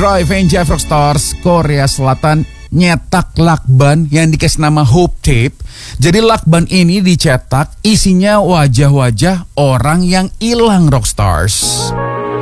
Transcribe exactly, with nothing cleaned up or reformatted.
Drive and Jive Rockstars Korea Selatan nyetak lakban yang dikasih nama Hope Tape. Jadi lakban ini dicetak isinya wajah-wajah orang yang hilang Rockstars.